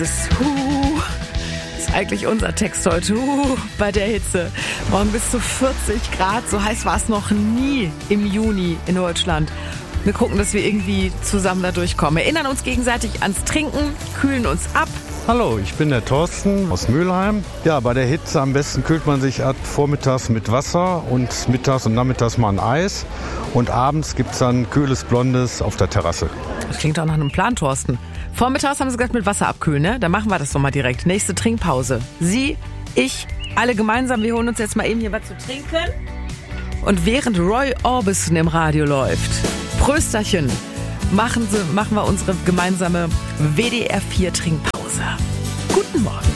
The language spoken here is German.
Ist eigentlich unser Text heute. Bei der Hitze. Morgen bis zu 40 Grad. So heiß war es noch nie im Juni in Deutschland. Wir gucken, dass wir irgendwie zusammen da durchkommen. Erinnern uns gegenseitig ans Trinken, kühlen uns ab. Hallo, ich bin der Thorsten aus Mülheim. Ja, bei der Hitze am besten kühlt man sich ab vormittags mit Wasser und mittags und nachmittags mal ein Eis. Und abends gibt es dann kühles Blondes auf der Terrasse. Das klingt auch nach einem Plan, Thorsten. Vormittags haben Sie gesagt, mit Wasser abkühlen, ne? Dann machen wir das doch mal direkt. Nächste Trinkpause. Sie, ich, alle gemeinsam. Wir holen uns jetzt mal eben hier was zu trinken. Und während Roy Orbison im Radio läuft, Prösterchen, machen wir unsere gemeinsame WDR 4 Trinkpause. Guten Morgen.